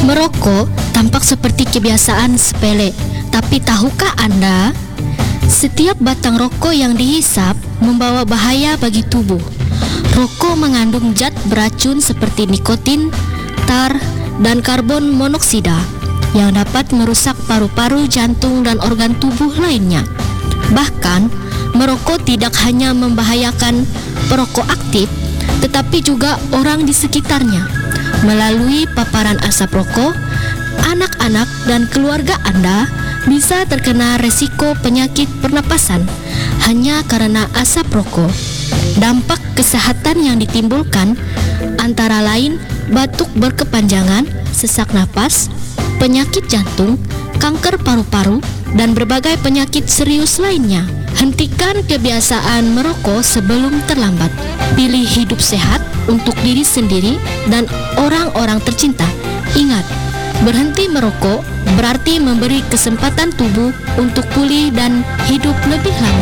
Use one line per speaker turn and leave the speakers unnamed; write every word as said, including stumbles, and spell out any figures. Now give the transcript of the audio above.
Merokok tampak seperti kebiasaan sepele, tapi tahukah Anda, setiap batang rokok yang dihisap membawa bahaya bagi tubuh. Rokok mengandung zat beracun seperti nikotin, tar, dan karbon monoksida yang dapat merusak paru-paru, jantung, dan organ tubuh lainnya. Bahkan, merokok tidak hanya membahayakan perokok aktif, tetapi juga orang di sekitarnya. Melalui paparan asap rokok, anak-anak dan keluarga Anda bisa terkena resiko penyakit pernapasan hanya karena asap rokok. Dampak kesehatan yang ditimbulkan antara lain batuk berkepanjangan, sesak napas, penyakit jantung, kanker paru-paru, dan berbagai penyakit serius lainnya. Hentikan kebiasaan merokok sebelum terlambat. Pilih hidup sehat untuk diri sendiri dan orang-orang tercinta. Ingat, berhenti merokok berarti memberi kesempatan tubuh untuk pulih dan hidup lebih lama.